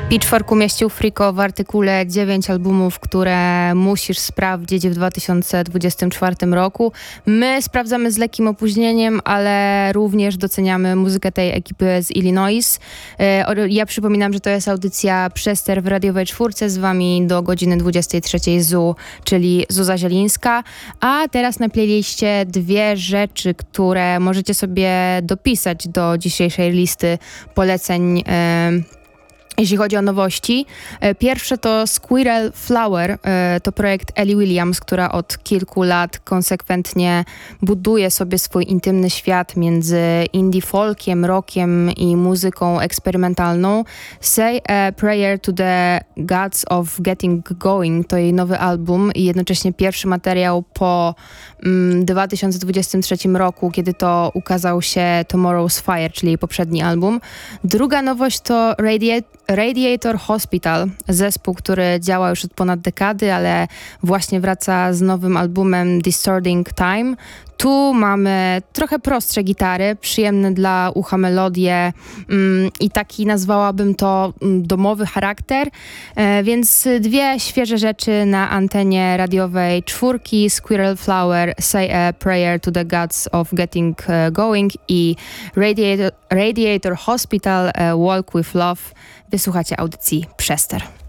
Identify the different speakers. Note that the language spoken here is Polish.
Speaker 1: Pitchfork umieścił Friko w artykule 9 albumów, które musisz sprawdzić w 2024 roku. My sprawdzamy z lekkim opóźnieniem, ale również doceniamy muzykę tej ekipy z Illinois. Ja przypominam, że to jest audycja Przester w Radiowej Czwórce. Z wami do godziny 23 czyli Zuza Zielińska. A teraz na playliście dwie rzeczy, które możecie sobie dopisać do dzisiejszej listy poleceń, jeśli chodzi o nowości. Pierwsze to Squirrel Flower, to projekt Ellie Williams, która od kilku lat konsekwentnie buduje sobie swój intymny świat między indie folkiem, rockiem i muzyką eksperymentalną. Say a Prayer to the Gods of Getting Going to jej nowy album i jednocześnie pierwszy materiał po 2023 roku, kiedy to ukazał się Tomorrow's Fire, czyli jej poprzedni album. Druga nowość to Radiator Hospital, zespół, który działa już od ponad dekady, ale właśnie wraca z nowym albumem Distorting Time. Tu mamy trochę prostsze gitary, przyjemne dla ucha melodie i taki nazwałabym to domowy charakter, więc dwie świeże rzeczy na antenie radiowej Czwórki: Squirrel Flower, Say a Prayer to the Gods of Getting Going i Radiator Hospital, Walk with Love. Wysłuchacie audycji Przester.